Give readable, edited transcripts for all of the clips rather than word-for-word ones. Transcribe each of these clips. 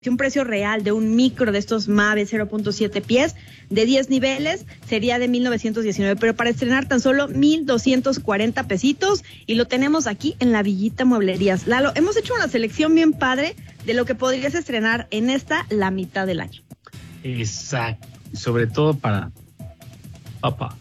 un precio real de un micro de estos Mave 0.7 pies de 10 niveles sería de 1,919, pero para estrenar tan solo 1,240 pesitos y lo tenemos aquí en la Villita Mueblerías. Lalo, hemos hecho una selección bien padre de lo que podrías estrenar en la mitad del año. Exacto, sobre todo para papá,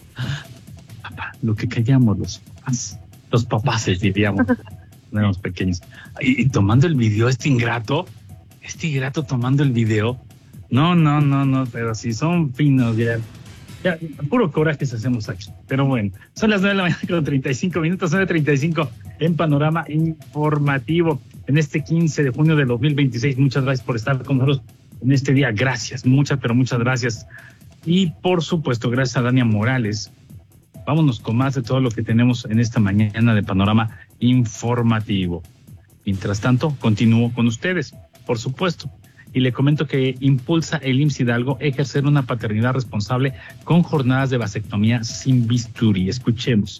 lo que callamos los papás diríamos, éramos pequeños. Y tomando el video, este ingrato tomando el video, no, pero si son finos, ya puro coraje se hacemos aquí. Pero bueno, son las 9 de la mañana con 35 minutos, 9:35 en Panorama Informativo, en este 15 de junio de 2026. Muchas gracias por estar con nosotros en este día. Gracias, muchas gracias. Y por supuesto, gracias a Dania Morales. Vámonos con más de todo lo que tenemos en esta mañana de Panorama Informativo. Mientras tanto, continúo con ustedes, por supuesto, y le comento que impulsa el IMSS Hidalgo ejercer una paternidad responsable con jornadas de vasectomía sin bisturí. Escuchemos.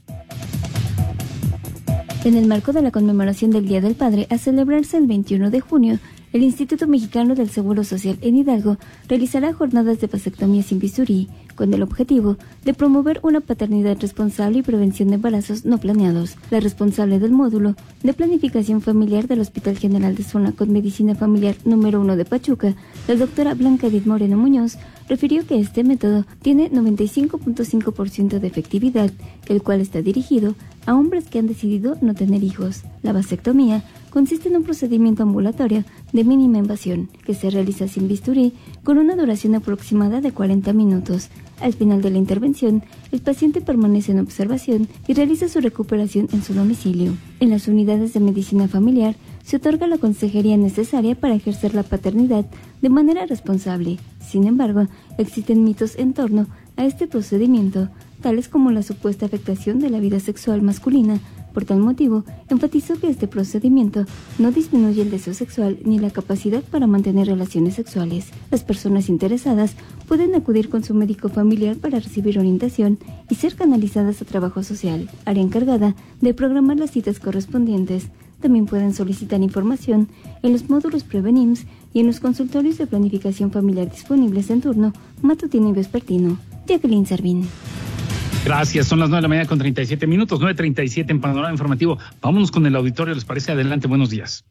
En el marco de la conmemoración del Día del Padre, a celebrarse el 21 de junio, el Instituto Mexicano del Seguro Social en Hidalgo realizará jornadas de vasectomía sin bisturí, con el objetivo de promover una paternidad responsable y prevención de embarazos no planeados. La responsable del módulo de planificación familiar del Hospital General de Zona con Medicina Familiar número 1 de Pachuca, la doctora Blanca Edith Moreno Muñoz, refirió que este método tiene 95.5% de efectividad, el cual está dirigido a hombres que han decidido no tener hijos. La vasectomía consiste en un procedimiento ambulatorio de mínima invasión que se realiza sin bisturí con una duración aproximada de 40 minutos. Al final de la intervención, el paciente permanece en observación y realiza su recuperación en su domicilio. En las unidades de medicina familiar se otorga la consejería necesaria para ejercer la paternidad de manera responsable. Sin embargo, existen mitos en torno a este procedimiento, tales como la supuesta afectación de la vida sexual masculina. Por tal motivo, enfatizó que este procedimiento no disminuye el deseo sexual ni la capacidad para mantener relaciones sexuales. Las personas interesadas pueden acudir con su médico familiar para recibir orientación y ser canalizadas a trabajo social, área encargada de programar las citas correspondientes. También pueden solicitar información en los módulos Prevenims y en los consultorios de planificación familiar disponibles en turno matutino y vespertino. Jacqueline Servín. Gracias, son las 9 de la mañana con 37 minutos, 9:37 en Panorama Informativo. Vámonos con el auditorio, ¿les parece? Adelante, buenos días.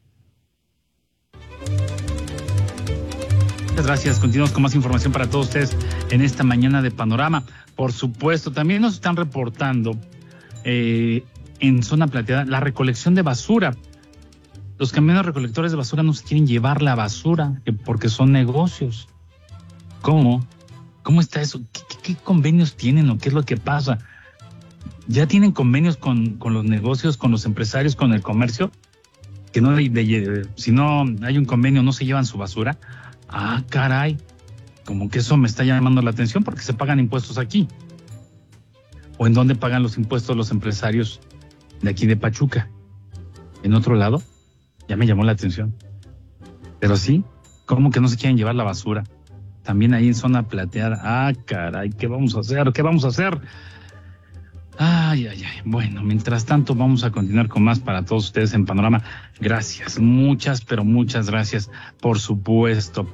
Muchas gracias, continuamos con más información para todos ustedes en esta mañana de Panorama. Por supuesto, también nos están reportando en Zona Plateada la recolección de basura. Los camiones recolectores de basura no se quieren llevar la basura porque son negocios. ¿Cómo? ¿Cómo está eso? ¿Qué convenios tienen o qué es lo que pasa? ¿Ya tienen convenios con los negocios, con los empresarios, con el comercio? Que no si no hay un convenio no se llevan su basura. Ah, caray. Como que eso me está llamando la atención porque se pagan impuestos aquí. ¿O en dónde pagan los impuestos los empresarios de aquí de Pachuca? ¿En otro lado? Ya me llamó la atención. Pero sí, ¿cómo que no se quieren llevar la basura? También ahí en Zona Plateada. Ah, caray, ¿qué vamos a hacer? Ay. Bueno, mientras tanto vamos a continuar con más para todos ustedes en Panorama. Gracias, muchas gracias, por supuesto.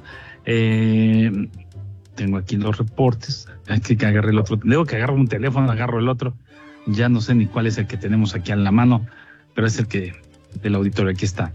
Tengo aquí los reportes. Hay que agarrar el otro. Luego que agarro un teléfono, agarro el otro. Ya no sé ni cuál es el que tenemos aquí a la mano, pero es el que del auditorio. Aquí está.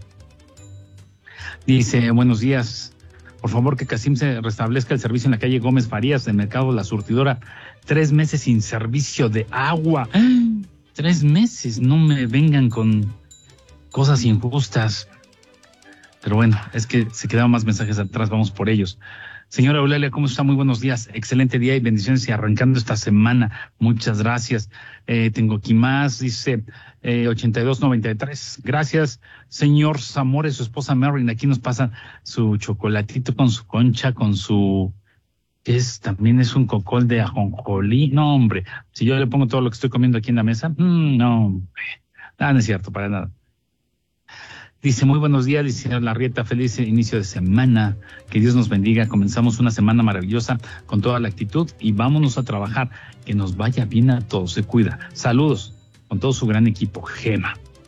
Dice, buenos días. Por favor, que Casim se restablezca el servicio en la calle Gómez Farías, del Mercado La Surtidora. 3 meses sin servicio de agua. 3 meses, no me vengan con cosas injustas. Pero bueno, es que se quedaron más mensajes atrás, vamos por ellos. Señora Eulalia, ¿cómo está? Muy buenos días. Excelente día y bendiciones y arrancando esta semana. Muchas gracias. Tengo aquí más, dice 8293. Gracias, señor Zamora y su esposa Marilyn. Aquí nos pasa su chocolatito con su concha, con su... también es un cocol de ajonjolí. No, hombre, si yo le pongo todo lo que estoy comiendo aquí en la mesa, no, hombre. No es cierto, para nada. Dice, muy buenos días, dice Larrieta, feliz inicio de semana, que Dios nos bendiga, comenzamos una semana maravillosa con toda la actitud y vámonos a trabajar, que nos vaya bien a todos, se cuida. Saludos con todo su gran equipo, Gema.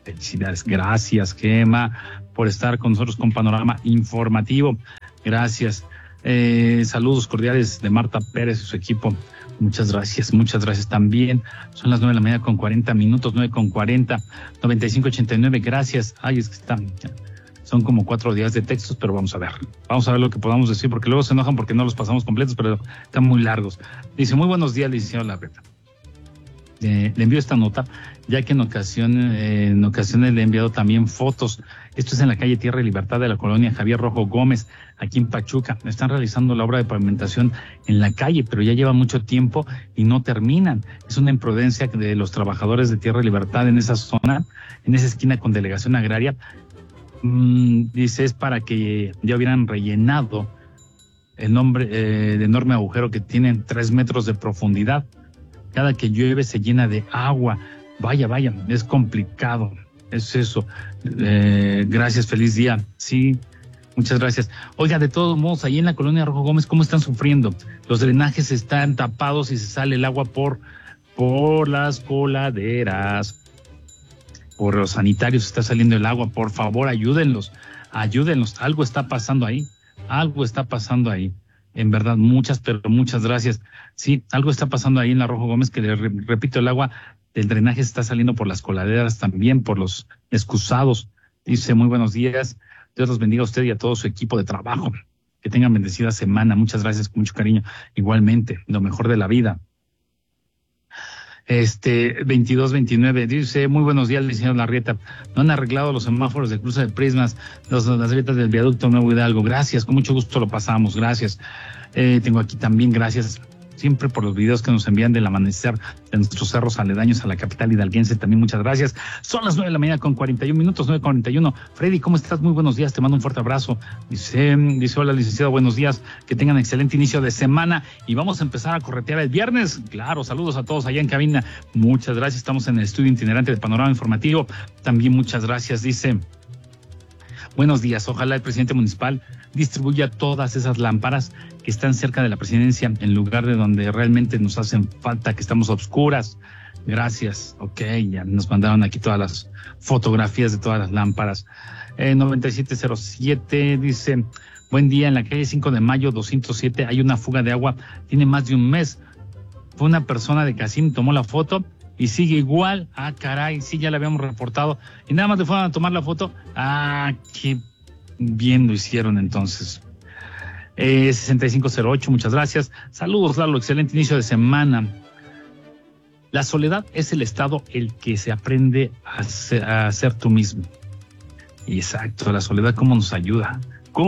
Felicidades. Gracias, Gema, por estar con nosotros con Panorama Informativo. Gracias. Saludos cordiales de Marta Pérez y su equipo. Muchas gracias también. Son las 9 de la mañana con 40 minutos, 9:40, 9589, gracias. Ay, es que son como 4 días de textos, pero vamos a ver lo que podamos decir, porque luego se enojan porque no los pasamos completos, pero están muy largos. Dice, muy buenos días, licenciado Larreta. Le envío esta nota, ya que en ocasiones le he enviado también fotos. Esto es en la calle Tierra y Libertad de la colonia Javier Rojo Gómez, aquí en Pachuca. Están realizando la obra de pavimentación en la calle, pero ya lleva mucho tiempo y no terminan. Es una imprudencia de los trabajadores de Tierra y Libertad en esa zona, en esa esquina con delegación agraria. Dice, es para que ya hubieran rellenado el enorme agujero que tiene 3 metros de profundidad. Cada que llueve se llena de agua. Vaya, es complicado. Es eso. Gracias, feliz día. Sí, muchas gracias. Oiga, de todos modos, ahí en la colonia Rojo Gómez, ¿cómo están sufriendo? Los drenajes están tapados y se sale el agua por las coladeras. Por los sanitarios está saliendo el agua. Por favor, ayúdenlos. Algo está pasando ahí. En verdad, muchas gracias. Sí, algo está pasando ahí en la Rojo Gómez, que repito, el agua del drenaje está saliendo por las coladeras también, por los excusados. Dice, muy buenos días. Dios los bendiga a usted y a todo su equipo de trabajo. Que tengan bendecida semana. Muchas gracias, con mucho cariño. Igualmente, lo mejor de la vida. 2229 dice, muy buenos días, licenciado Larreta. No han arreglado los semáforos de cruce de Prismas, las grietas del viaducto Nuevo Hidalgo. Gracias, con mucho gusto lo pasamos, gracias. Tengo aquí también, gracias siempre por los videos que nos envían del amanecer de nuestros cerros aledaños a la capital hidalguense. También muchas gracias. Son las 9 de la mañana con 41 minutos, 9:41. Freddy, ¿cómo estás? Muy buenos días, te mando un fuerte abrazo. Dice, hola, licenciado, buenos días, que tengan excelente inicio de semana y vamos a empezar a corretear el viernes. Claro, saludos a todos allá en cabina. Muchas gracias, estamos en el estudio itinerante de Panorama Informativo. También muchas gracias, dice, buenos días, ojalá el presidente municipal distribuya todas esas lámparas que están cerca de la presidencia, en lugar de donde realmente nos hacen falta, que estamos a oscuras. Gracias. Ok, ya nos mandaron aquí todas las fotografías de todas las lámparas. 9707 dice, buen día, en la calle 5 de Mayo 207 hay una fuga de agua, tiene más de un mes. Fue una persona de Casim, tomó la foto y sigue igual. Ah, caray, sí, ya la habíamos reportado. Y nada más le fueron a tomar la foto. Ah, qué bien lo hicieron entonces. 6508, muchas gracias. Saludos, Lalo, excelente inicio de semana. La soledad es el estado el que se aprende a ser tú mismo. Y exacto, la soledad cómo nos ayuda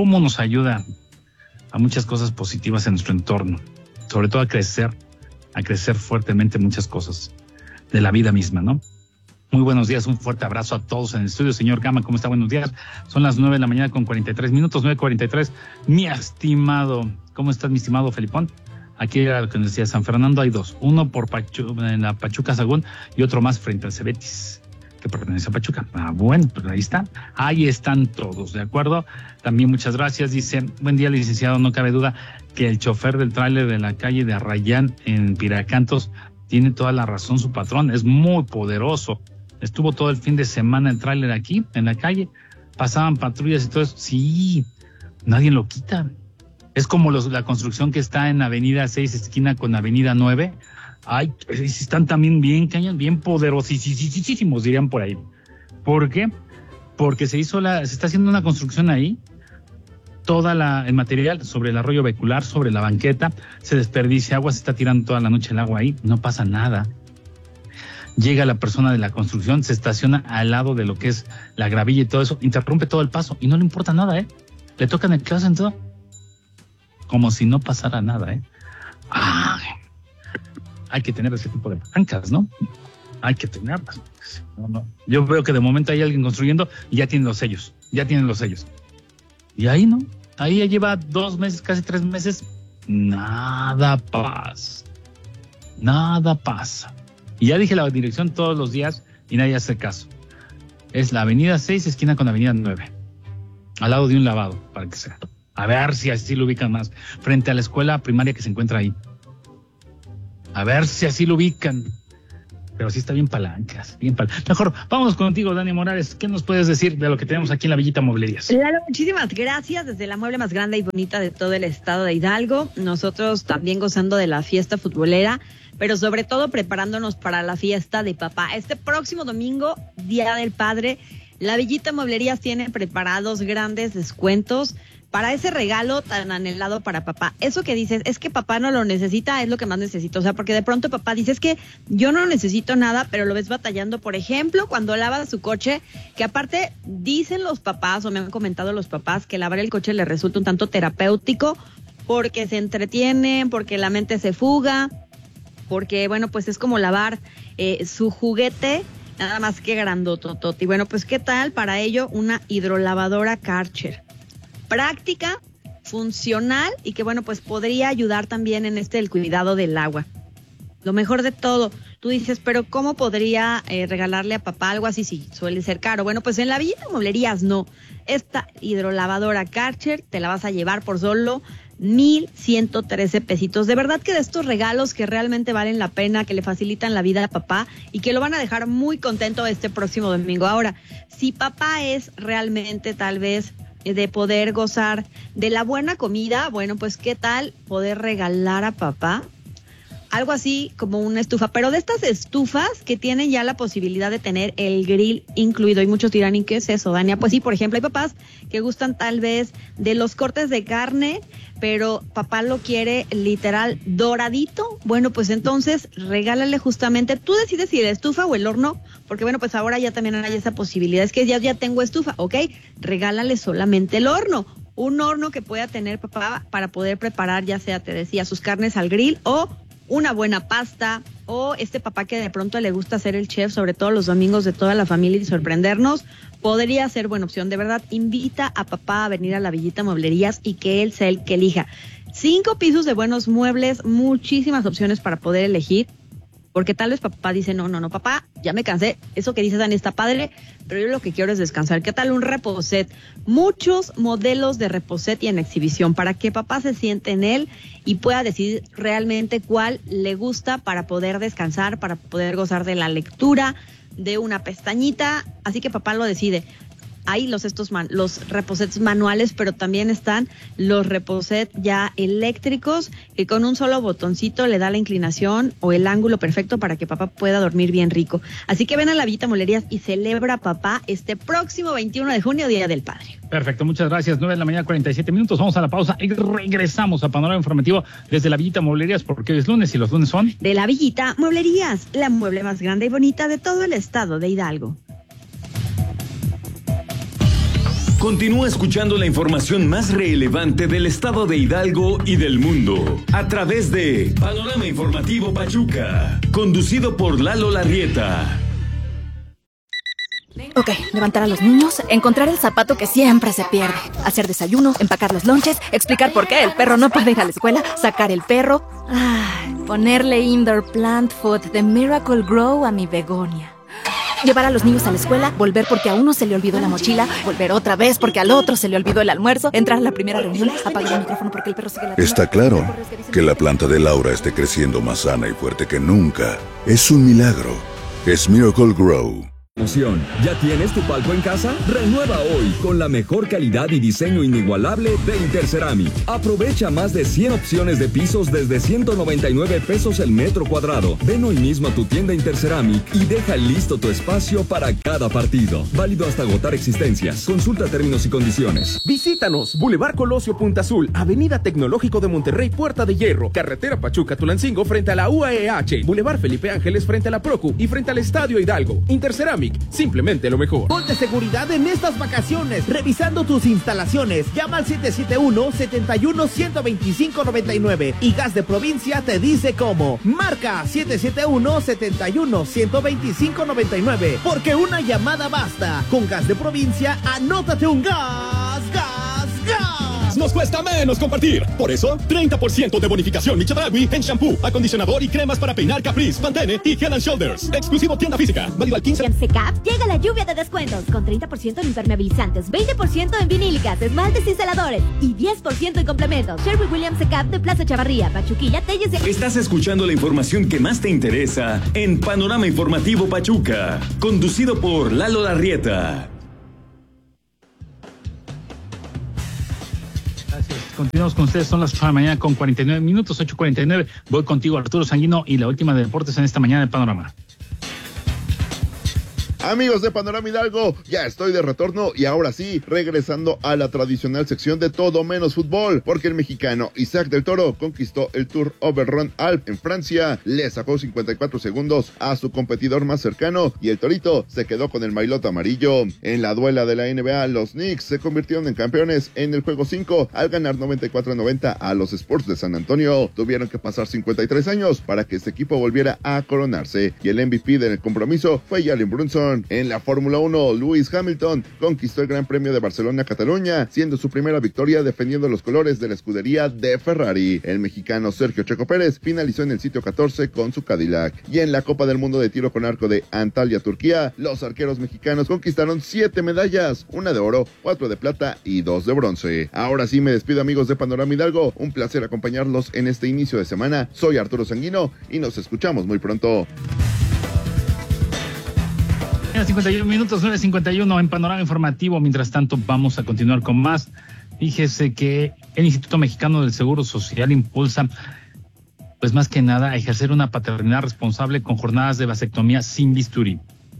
a muchas cosas positivas en nuestro entorno, sobre todo a crecer fuertemente muchas cosas de la vida misma, ¿no? Muy buenos días, un fuerte abrazo a todos en el estudio. Señor Gama, ¿cómo está? Buenos días. Son las 9 de la mañana con 43 minutos, 9:43. Mi estimado, ¿cómo estás, mi estimado Felipón? Aquí era lo que nos decía, San Fernando hay dos. Uno por en la Pachuca Sagún y otro más frente al Cebetis, que pertenece a Pachuca. Ah, bueno, pues ahí está. Ahí están todos, ¿de acuerdo? También muchas gracias. Dice, buen día, licenciado. No cabe duda que el chofer del tráiler de la calle de Arrayán en Piracantos tiene toda la razón, su patrón. Es muy poderoso. Estuvo todo el fin de semana el tráiler aquí, en la calle. Pasaban patrullas y todo eso. Sí, nadie lo quita. Es como la construcción que está en Avenida 6, esquina con Avenida 9. Ay, están también bien poderosísimos, dirían por ahí. ¿Por qué? Porque se está haciendo una construcción ahí. El material sobre el arroyo vehicular, sobre la banqueta, se desperdicia agua, se está tirando toda la noche el agua ahí. No pasa nada. Llega la persona de la construcción, se estaciona al lado de lo que es la gravilla y todo eso, interrumpe todo el paso y no le importa nada, ¿eh? Le tocan el clavo en todo, como si no pasara nada, ¿eh? Hay que tener ese tipo de palancas, ¿no? Hay que tenerlas. No. Yo veo que de momento hay alguien construyendo y ya tienen los sellos. Y ahí no, ahí ya lleva 2 meses, casi 3 meses, nada pasa. Y ya dije la dirección todos los días y nadie hace caso. Es la Avenida 6, esquina con Avenida 9. Al lado de un lavado, para que sea. A ver si así lo ubican más. Frente a la escuela primaria que se encuentra ahí. A ver si así lo ubican. pero sí está bien palancas, Mejor, vámonos contigo, Dani Morales. ¿Qué nos puedes decir de lo que tenemos aquí en la Villita Mueblerías? Lalo, muchísimas gracias. Desde la mueble más grande y bonita de todo el estado de Hidalgo, nosotros también gozando de la fiesta futbolera, pero sobre todo preparándonos para la fiesta de papá. Este próximo domingo, Día del Padre, la Villita Mueblerías tiene preparados grandes descuentos para ese regalo tan anhelado para papá. Eso que dices, es que papá no lo necesita, es lo que más necesito. O sea, porque de pronto papá dice, es que yo no necesito nada, pero lo ves batallando, por ejemplo, cuando lava su coche, que aparte dicen los papás, o me han comentado los papás, que lavar el coche les resulta un tanto terapéutico, porque se entretienen, porque la mente se fuga, porque, bueno, pues es como lavar su juguete, nada más que grandototote. Y bueno, pues, ¿qué tal para ello una hidrolavadora Karcher? Práctica, funcional y que, bueno, pues podría ayudar también en el cuidado del agua. Lo mejor de todo, tú dices, pero ¿cómo podría regalarle a papá algo así si suele ser caro? Bueno, pues en la Villita Mueblerías no. Esta hidrolavadora Karcher te la vas a llevar por solo 1,113 pesitos. De verdad que de estos regalos que realmente valen la pena, que le facilitan la vida a papá y que lo van a dejar muy contento este próximo domingo. Ahora, si papá es realmente tal vez de poder gozar de la buena comida, bueno, pues ¿qué tal poder regalar a papá algo así como una estufa? Pero de estas estufas que tienen ya la posibilidad de tener el grill incluido. Y muchos dirán, ¿y qué es eso, Dania? Pues sí, por ejemplo, hay papás que gustan tal vez de los cortes de carne, pero papá lo quiere literal doradito. Bueno, pues entonces regálale justamente, tú decides si la estufa o el horno, porque bueno, pues ahora ya también hay esa posibilidad. Es que ya tengo estufa, ¿ok? Regálale solamente el horno. Un horno que pueda tener papá para poder preparar, ya sea, te decía, sus carnes al grill o una buena pasta, o papá que de pronto le gusta ser el chef, sobre todo los domingos de toda la familia y sorprendernos, podría ser buena opción. De verdad, invita a papá a venir a la Villita Mueblerías y que él sea el que elija. 5 pisos de buenos muebles, muchísimas opciones para poder elegir, porque tal vez papá dice, no, papá, ya me cansé, eso que dice Dani está padre, pero yo lo que quiero es descansar. ¿Qué tal un reposet? Muchos modelos de reposet y en exhibición para que papá se siente en él y pueda decidir realmente cuál le gusta para poder descansar, para poder gozar de la lectura, de una pestañita, así que papá lo decide. Hay los reposets manuales, pero también están los reposets ya eléctricos que con un solo botoncito le da la inclinación o el ángulo perfecto para que papá pueda dormir bien rico. Así que ven a la Villita Mueblerías y celebra papá este próximo 21 de junio, Día del Padre. Perfecto, muchas gracias. 9:47 a.m. Vamos a la pausa y regresamos a Panorama Informativo desde la Villita Mueblerías, porque hoy es lunes y los lunes son de la Villita Mueblerías, la mueble más grande y bonita de todo el estado de Hidalgo. Continúa escuchando la información más relevante del estado de Hidalgo y del mundo a través de Panorama Informativo Pachuca, conducido por Lalo Larrieta. Ok, levantar a los niños, encontrar el zapato que siempre se pierde, hacer desayuno, empacar los lonches, explicar por qué el perro no puede ir a la escuela, sacar el perro, ponerle indoor plant food de Miracle Grow a mi begonia. Llevar a los niños a la escuela, volver porque a uno se le olvidó la mochila, volver otra vez porque al otro se le olvidó el almuerzo, entrar a la primera reunión, apagar el micrófono porque el perro sigue la... Está claro que la planta de Laura esté creciendo más sana y fuerte que nunca. Es un milagro. Es Miracle Grow. ¿Ya tienes tu palco en casa? Renueva hoy con la mejor calidad y diseño inigualable de Interceramic. Aprovecha más de 100 opciones de pisos desde 199 pesos el metro cuadrado. Ven hoy mismo a tu tienda Interceramic y deja listo tu espacio para cada partido. Válido hasta agotar existencias. Consulta términos y condiciones. Visítanos, Boulevard Colosio Punta Azul, Avenida Tecnológico de Monterrey, Puerta de Hierro, Carretera Pachuca-Tulancingo frente a la UAEH, Boulevard Felipe Ángeles frente a la Procu y frente al Estadio Hidalgo. Interceramic, simplemente lo mejor. Ponte seguridad en estas vacaciones, revisando tus instalaciones. Llama al 771-71-125-99 y Gas de Provincia te dice cómo. Marca 771-71-125-99, porque una llamada basta. Con Gas de Provincia, anótate un gas, gas, gas. más nos cuesta menos compartir. Por eso, 30% de bonificación Mi Chedraui en shampoo, acondicionador y cremas para peinar Caprice, Pantene y Head & Shoulders. Exclusivo tienda física. Válido al 15. En Secap llega la lluvia de descuentos con 30% en impermeabilizantes, 20% en vinílicas, esmaltes y celadores y 10% en complementos. Sherwin-Williams Secap de Plaza Chavarría, Pachuquilla, Telles de... Estás escuchando la información que más te interesa en Panorama Informativo Pachuca, conducido por Lalo Larrieta. Gracias. Continuamos con ustedes, son las 8 de la mañana con 49 minutos, 8:49. Voy contigo, Arturo Sanguino, y la última de deportes en esta mañana de Panorama. Amigos de Panorama Hidalgo, ya estoy de retorno y ahora sí, regresando a la tradicional sección de todo menos fútbol, porque el mexicano Isaac del Toro conquistó el Tour Overrun Alp en Francia, le sacó 54 segundos a su competidor más cercano y el Torito se quedó con el maillot amarillo. En la duela de la NBA, los Knicks se convirtieron en campeones en el juego 5 al ganar 94-90 a los Spurs de San Antonio. Tuvieron que pasar 53 años para que este equipo volviera a coronarse y el MVP del compromiso fue Jalen Brunson. En la Fórmula 1, Lewis Hamilton conquistó el Gran Premio de Barcelona-Cataluña, siendo su primera victoria defendiendo los colores de la escudería de Ferrari. El mexicano Sergio Checo Pérez finalizó en el sitio 14 con su Cadillac. Y en la Copa del Mundo de Tiro con Arco de Antalya, Turquía, los arqueros mexicanos conquistaron 7 medallas, 1 de oro, 4 de plata y 2 de bronce. Ahora sí me despido, amigos de Panorama Hidalgo, un placer acompañarlos en este inicio de semana. Soy Arturo Sanguino y nos escuchamos muy pronto. 51 minutos, 9:51 en Panorama Informativo. Mientras tanto, vamos a continuar con más. Fíjese que el Instituto Mexicano del Seguro Social impulsa, pues más que nada, a ejercer una paternidad responsable con jornadas de vasectomía sin bisturí.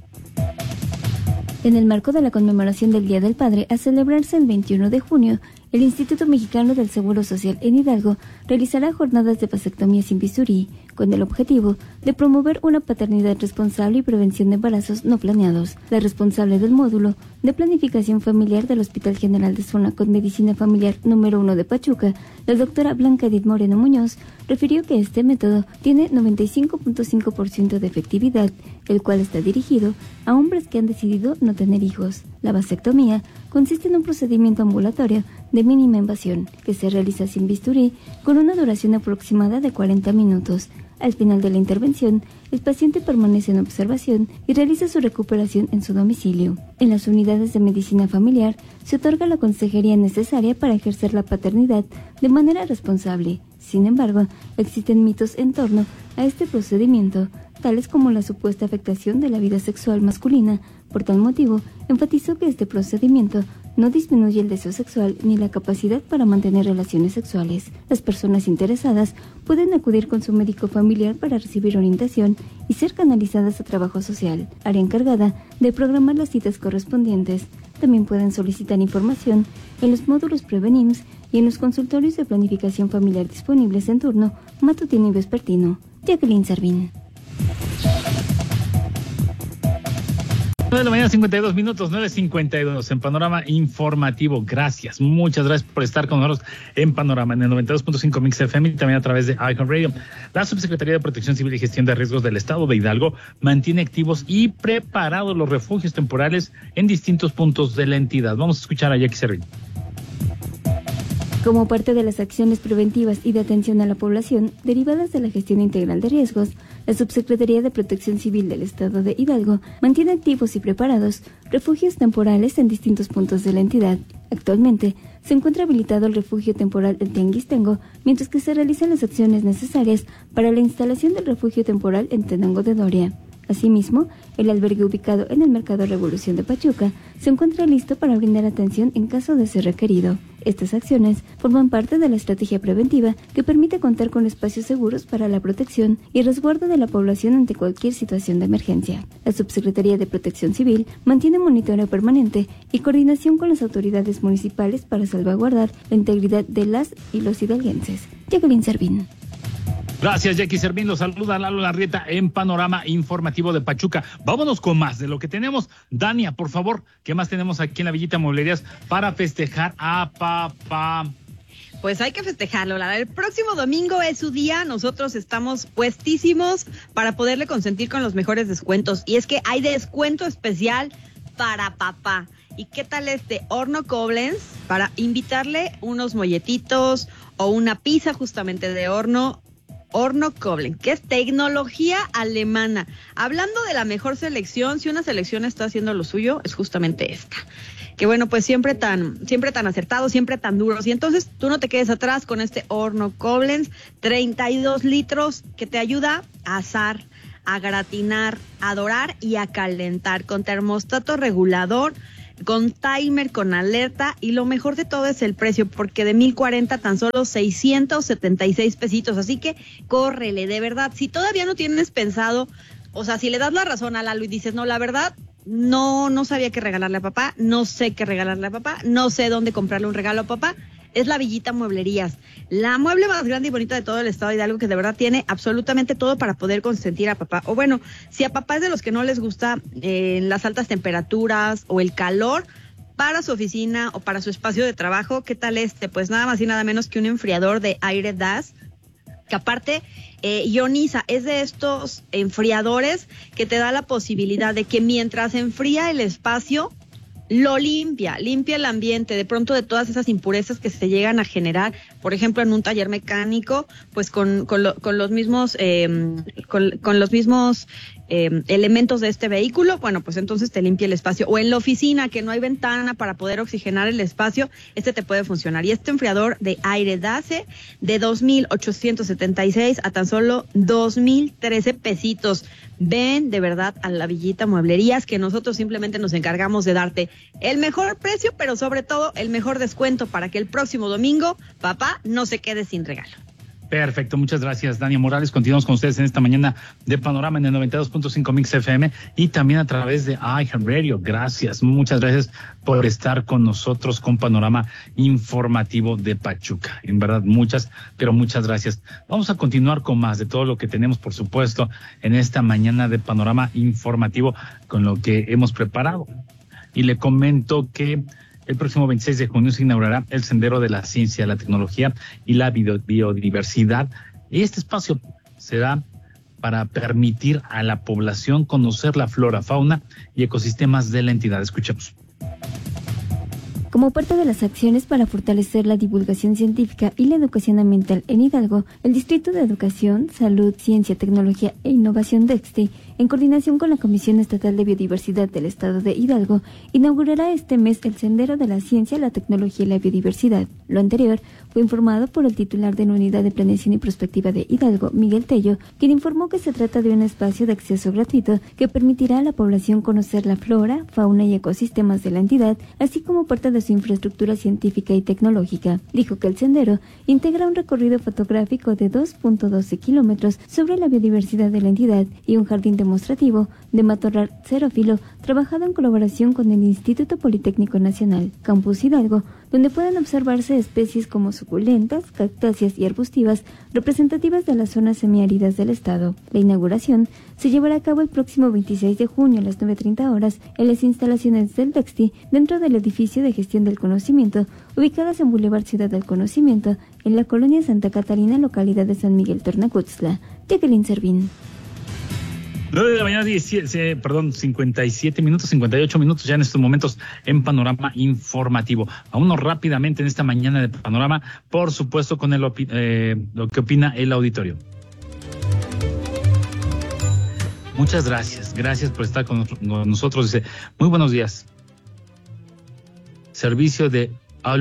En el marco de la conmemoración del Día del Padre, a celebrarse el 21 de junio, el Instituto Mexicano del Seguro Social en Hidalgo realizará jornadas de vasectomía sin bisturí, con el objetivo de promover una paternidad responsable y prevención de embarazos no planeados. La responsable del módulo de planificación familiar del Hospital General de Zona con Medicina Familiar número 1 de Pachuca, la doctora Blanca Edith Moreno Muñoz, refirió que este método tiene 95.5% de efectividad, el cual está dirigido a hombres que han decidido no tener hijos. La vasectomía consiste en un procedimiento ambulatorio de mínima invasión que se realiza sin bisturí con una duración aproximada de 40 minutos. Al final de la intervención, el paciente permanece en observación y realiza su recuperación en su domicilio. En las unidades de medicina familiar se otorga la consejería necesaria para ejercer la paternidad de manera responsable. Sin embargo, existen mitos en torno a este procedimiento, tales como la supuesta afectación de la vida sexual masculina. Por tal motivo, enfatizó que este procedimiento no disminuye el deseo sexual ni la capacidad para mantener relaciones sexuales. Las personas interesadas pueden acudir con su médico familiar para recibir orientación y ser canalizadas a trabajo social, área encargada de programar las citas correspondientes. También pueden solicitar información en los módulos Prevenims y en los consultorios de planificación familiar disponibles en turno matutino y vespertino. Jacqueline Servín. 9 de la mañana, 52 minutos, 9:52 en Panorama Informativo. Gracias, muchas gracias por estar con nosotros en Panorama, en el 92.5 Mix FM y también a través de iHeartRadio. La Subsecretaría de Protección Civil y Gestión de Riesgos del Estado de Hidalgo mantiene activos y preparados los refugios temporales en distintos puntos de la entidad. Vamos a escuchar a Jackie Servín. Como parte de las acciones preventivas y de atención a la población derivadas de la gestión integral de riesgos, la Subsecretaría de Protección Civil del Estado de Hidalgo mantiene activos y preparados refugios temporales en distintos puntos de la entidad. Actualmente se encuentra habilitado el refugio temporal El Tianguistengo, mientras que se realizan las acciones necesarias para la instalación del refugio temporal en Tenango de Doria. Asimismo, el albergue ubicado en el Mercado Revolución de Pachuca se encuentra listo para brindar atención en caso de ser requerido. Estas acciones forman parte de la estrategia preventiva que permite contar con espacios seguros para la protección y resguardo de la población ante cualquier situación de emergencia. La Subsecretaría de Protección Civil mantiene monitoreo permanente y coordinación con las autoridades municipales para salvaguardar la integridad de las y los hidalguenses. Jacqueline Servín. Gracias, Jackie Servín. Los saluda Lalo Larrieta en Panorama Informativo de Pachuca. Vámonos con más de lo que tenemos. Dania, por favor, ¿qué más tenemos aquí en la Villita Mueblerías para festejar a papá? Pues hay que festejarlo, Lara. El próximo domingo es su día. Nosotros estamos puestísimos para poderle consentir con los mejores descuentos. Y es que hay descuento especial para papá. ¿Y qué tal este horno Koblenz para invitarle unos molletitos o una pizza justamente de horno Koblenz, que es tecnología alemana? Hablando de la mejor selección, si una selección está haciendo lo suyo, es justamente esta. Que bueno, pues siempre tan acertados, siempre tan duros. Y entonces tú no te quedes atrás con este horno Koblenz, 32 litros, que te ayuda a asar, a gratinar, a dorar y a calentar, con termostato regulador, con timer, con alerta, y lo mejor de todo es el precio, porque de 1,040 tan solo 676 pesitos, así que córrele, de verdad. Si todavía no tienes pensado, o sea, si le das la razón a Lalo y dices, no, la verdad, no sabía qué regalarle a papá, no sé qué regalarle a papá, no sé dónde comprarle un regalo a papá, es la Villita Mueblerías, la mueble más grande y bonita de todo el estado de Hidalgo, que de verdad tiene absolutamente todo para poder consentir a papá. O bueno, si a papá es de los que no les gusta las altas temperaturas o el calor, para su oficina o para su espacio de trabajo, ¿qué tal este? Pues nada más y nada menos que un enfriador de aire DAS, que aparte ioniza, es de estos enfriadores que te da la posibilidad de que mientras enfría el espacio, lo limpia el ambiente, de pronto de todas esas impurezas que se llegan a generar, por ejemplo, en un taller mecánico, pues con los mismos elementos de este vehículo, bueno, pues entonces te limpia el espacio. O en la oficina, que no hay ventana para poder oxigenar el espacio, este te puede funcionar. Y este enfriador de aire DASE, de 2,876 a tan solo 2,013 pesitos. Ven de verdad a la Villita Mueblerías, que nosotros simplemente nos encargamos de darte el mejor precio, pero sobre todo el mejor descuento, para que el próximo domingo papá no se quede sin regalo. Perfecto, muchas gracias, Dania Morales. Continuamos con ustedes en esta mañana de Panorama en el 92.5 Mix FM y también a través de iHeartRadio. Gracias, muchas gracias por estar con nosotros con Panorama Informativo de Pachuca. En verdad, muchas gracias. Vamos a continuar con más de todo lo que tenemos, por supuesto, en esta mañana de Panorama Informativo con lo que hemos preparado. Y le comento que el próximo 26 de junio se inaugurará el Sendero de la Ciencia, la Tecnología y la Biodiversidad. Y este espacio será para permitir a la población conocer la flora, fauna y ecosistemas de la entidad. Escuchemos. Como parte de las acciones para fortalecer la divulgación científica y la educación ambiental en Hidalgo, el Distrito de Educación, Salud, Ciencia, Tecnología e Innovación DEXTI, en coordinación con la Comisión Estatal de Biodiversidad del Estado de Hidalgo, inaugurará este mes el Sendero de la Ciencia, la Tecnología y la Biodiversidad. Lo anterior fue informado por el titular de la Unidad de Planeación y Prospectiva de Hidalgo, Miguel Tello, quien informó que se trata de un espacio de acceso gratuito que permitirá a la población conocer la flora, fauna y ecosistemas de la entidad, así como parte de su infraestructura científica y tecnológica. Dijo que el sendero integra un recorrido fotográfico de 2.12 kilómetros sobre la biodiversidad de la entidad y un jardín demostrativo de matorral xerófilo trabajado en colaboración con el Instituto Politécnico Nacional, Campus Hidalgo, donde pueden observarse especies como suculentas, cactáceas y arbustivas representativas de las zonas semiáridas del estado. La inauguración se llevará a cabo el próximo 26 de junio a las 9:30 horas en las instalaciones del DEXTI dentro del edificio de gestión del conocimiento, ubicadas en Boulevard Ciudad del Conocimiento, en la colonia Santa Catarina, localidad de San Miguel Tornacuxtla. Jacqueline Servín. 9 de la mañana, 58 minutos ya en estos momentos en Panorama Informativo. Vámonos rápidamente en esta mañana de Panorama, por supuesto, con lo que opina el auditorio. Muchas gracias por estar con nosotros. Dice, muy buenos días. Servicio de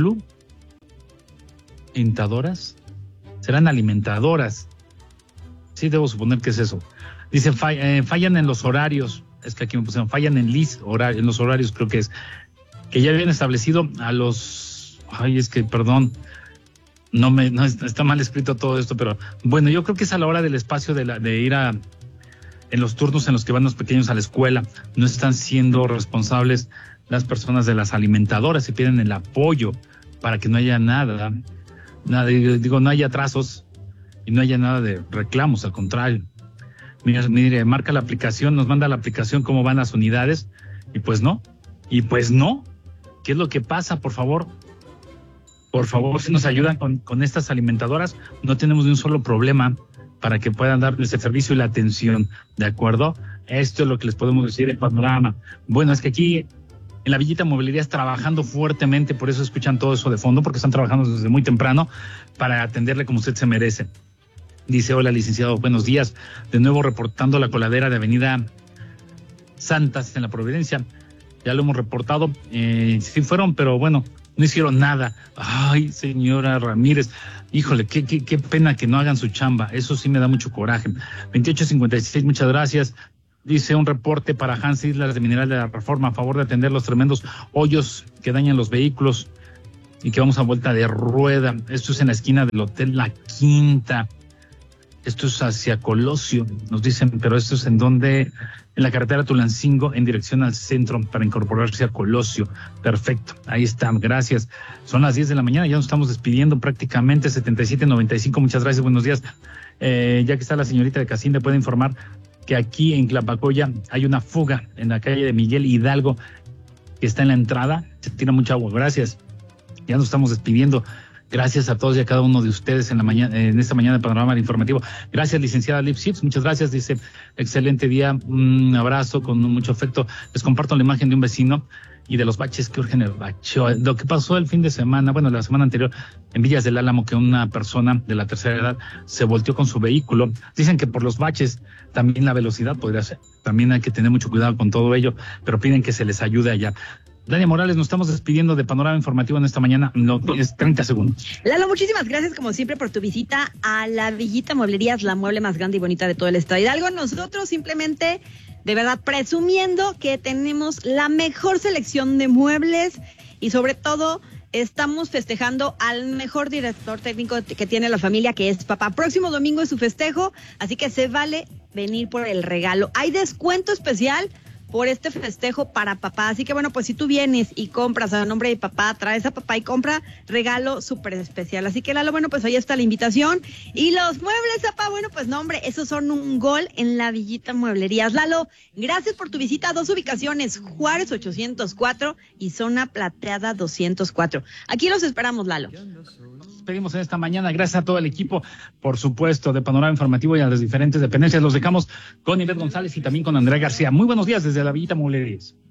alimentadoras. ¿Serán alimentadoras? Sí, debo suponer que es eso. Dice, fallan en los horarios. Es que aquí me pusieron, fallan en los horarios, creo que es. Que ya habían establecido a los... Ay, es que, perdón. No está mal escrito todo esto, pero bueno, yo creo que es a la hora del espacio de ir a... En los turnos en los que van los pequeños a la escuela, no están siendo responsables las personas de las alimentadoras y piden el apoyo para que no haya nada, no haya atrasos y no haya nada de reclamos, al contrario. Mire, marca la aplicación, nos manda la aplicación cómo van las unidades y pues no. ¿Qué es lo que pasa? Por favor, si nos ayudan con estas alimentadoras, no tenemos ni un solo problema para que puedan darles el servicio y la atención, ¿de acuerdo? Esto es lo que les podemos decir en Panorama. Bueno, es que aquí en la Villita Mueblerías trabajando fuertemente, por eso escuchan todo eso de fondo, porque están trabajando desde muy temprano para atenderle como usted se merece. Dice, hola licenciado, buenos días, de nuevo reportando la coladera de Avenida Santas en la Providencia. Ya lo hemos reportado, sí fueron, pero bueno, no hicieron nada. Ay, señora Ramírez, híjole, qué pena que no hagan su chamba, eso sí me da mucho coraje. 2856, muchas gracias. Dice un reporte para Hans Islas de Mineral de la Reforma a favor de atender los tremendos hoyos que dañan los vehículos y que vamos a vuelta de rueda. Esto es en la esquina del Hotel La Quinta. Esto es hacia Colosio, nos dicen, pero esto es en donde, en la carretera Tulancingo, en dirección al centro, para incorporarse a Colosio. Perfecto, ahí está, gracias. Son las 10 de la mañana, ya nos estamos despidiendo prácticamente, 7795, muchas gracias, buenos días. Ya que está la señorita de Casín, le puede informar que aquí en Tlapacoya hay una fuga en la calle de Miguel Hidalgo, que está en la entrada, se tira mucha agua, gracias. Ya nos estamos despidiendo. Gracias a todos y a cada uno de ustedes en esta mañana de Panorama Informativo. Gracias, licenciada Lipsips. Muchas gracias. Dice, excelente día. Un abrazo con mucho afecto. Les comparto la imagen de un vecino y de los baches que urgen el bacheo. Lo que pasó el fin de semana, bueno, la semana anterior, en Villas del Álamo, que una persona de la tercera edad se volteó con su vehículo. Dicen que por los baches también la velocidad podría ser. También hay que tener mucho cuidado con todo ello, pero piden que se les ayude allá. Dania Morales, nos estamos despidiendo de Panorama Informativo en esta mañana. No, tienes 30 segundos. Lalo, muchísimas gracias como siempre por tu visita a la Villita Mueblerías, la mueble más grande y bonita de todo el estado de Hidalgo. Nosotros simplemente, de verdad, presumiendo que tenemos la mejor selección de muebles y sobre todo estamos festejando al mejor director técnico que tiene la familia, que es papá. Próximo domingo es su festejo, así que se vale venir por el regalo. Hay descuento especial por este festejo para papá, así que bueno, pues si tú vienes y compras a nombre de papá, traes a papá y compra regalo súper especial, así que Lalo, bueno, pues ahí está la invitación, y los muebles, papá, bueno, pues no, hombre, esos son un gol en la Villita Mueblerías. Lalo, gracias por tu visita a 2 ubicaciones, Juárez 804 y Zona Plateada 204, aquí los esperamos, Lalo. Pedimos en esta mañana, gracias a todo el equipo, por supuesto, de Panorama Informativo y a las diferentes dependencias. Los dejamos con Ivette González y también con Andrea García. Muy buenos días desde la Villita Mueblerías.